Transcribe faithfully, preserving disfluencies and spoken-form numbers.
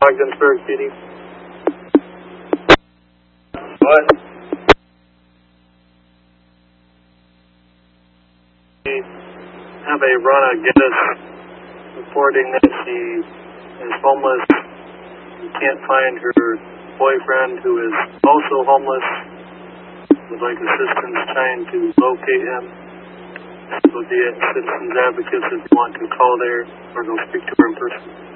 Ogdensburg P D. What? We have a run of Geddes reporting that she is homeless. We can't find her boyfriend, who is also homeless. Would like assistance trying to locate him. This will be at Citizens Advocates if you want to call there or go speak to her in person.